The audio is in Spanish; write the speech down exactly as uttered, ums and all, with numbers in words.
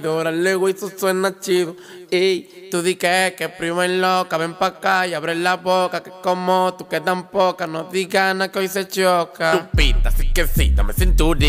Órale, güey, eso suena chido. Ey, tú di que, que primo en loca, ven pa' acá y abre la boca. Que como tú que tan poca, no digas nada que hoy se choca. Lupita, así que sí, dame cinturita.